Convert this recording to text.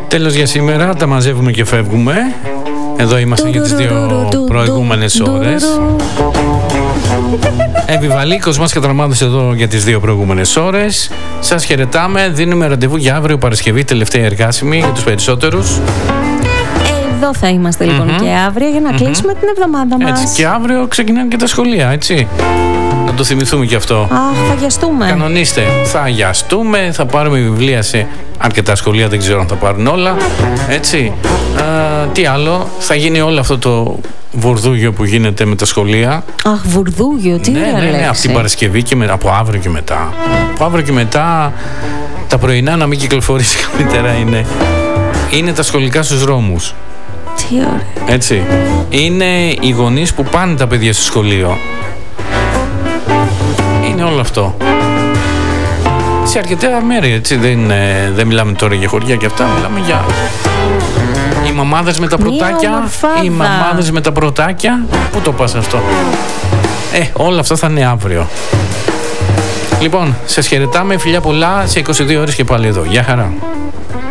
Τέλος για σήμερα, τα μαζεύουμε και φεύγουμε. Εδώ είμαστε για τις 2 προηγούμενες ώρες. Επιβαλίκος μας κατραμάδωσε εδώ για τις 2 προηγούμενες ώρες. Σας χαιρετάμε, δίνουμε ραντεβού για αύριο Παρασκευή, τελευταία εργάσιμη για τους περισσότερους. Εδώ θα είμαστε λοιπόν και αύριο για να κλείσουμε την εβδομάδα μας. Έτσι, και αύριο ξεκινάνε και τα σχολεία, έτσι. Να το θυμηθούμε και αυτό. Αχ, θα αγιαστούμε. Κανονίστε. Θα αγιαστούμε, θα πάρουμε βιβλία σε αρκετά σχολεία, δεν ξέρω αν θα πάρουν όλα. Έτσι. Τι άλλο, θα γίνει όλο αυτό το βουρδούγιο που γίνεται με τα σχολεία. Αχ, βουρδούγιο, τι ωραία λέξη. Ναι, από την Παρασκευή και από αύριο και μετά. Από αύριο και μετά τα πρωινά να μην κυκλοφορήσει καλύτερα είναι τα σχολικά στους δρόμους. Τι ωραία. Έτσι. Είναι οι γονείς που πάνε τα παιδιά στο σχολείο. Είναι όλο αυτό. Σε αρκετά μέρη, έτσι. Δεν μιλάμε τώρα για χωριά και αυτά. Μιλάμε για οι μαμάδες με τα πρωτάκια. Οι μαμάδες με τα πρωτάκια. Πού το πας αυτό? Όλα αυτά θα είναι αύριο. Λοιπόν, σας χαιρετάμε. Φιλιά πολλά. Σε 22 ώρες και πάλι εδώ. Γεια χαρά.